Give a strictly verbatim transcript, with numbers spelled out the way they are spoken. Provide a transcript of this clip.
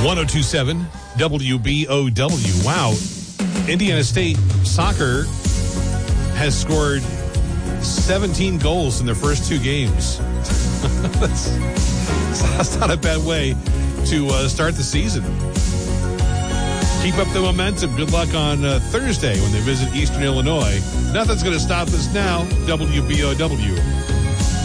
one oh two point seven W B O W. Wow. Indiana State soccer has scored seventeen goals in their first two games. that's, that's not a bad way to uh, start the season. Keep up the momentum. Good luck on uh, Thursday when they visit Eastern Illinois. Nothing's going to stop us now. W B O W.